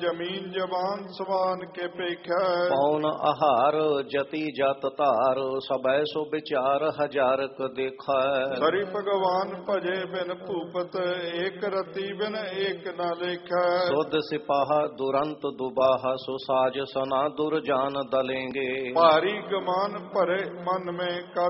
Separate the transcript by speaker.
Speaker 1: ਜਮੀਨ ਜਵਾਨ ਸਵਾਨ ਕੇ ਪੇਖੈ।
Speaker 2: ਪੌਨ ਆਹਾਰ ਜਤੀ ਜਤ ਧਾਰ ਸਬੈ ਸੋ ਵਿਚਾਰ ਹਜ਼ਾਰਕ ਦੇਖੈ।
Speaker 1: ਸਰੀ ਭਗਵਾਨ ਭਜੇ ਬਿਨ ਭੂਪਤ ਏਕ ਰਤੀ ਬਿਨ ਏਕ ਨਾ ਲੇਖੈ।
Speaker 2: ਸੁਧ ਸਿਪਾਹਾ ਦੁਰੰਤ ਦੁਬਾਹਾ ਸੋ ਸਾਜ ਸਨਾ ਦੁਰਜਾਨ ਦਲੇਂਗੇ।
Speaker 1: ਭਾਰੀ ਗਮਾਨ ਭਰੇ ਮਨ में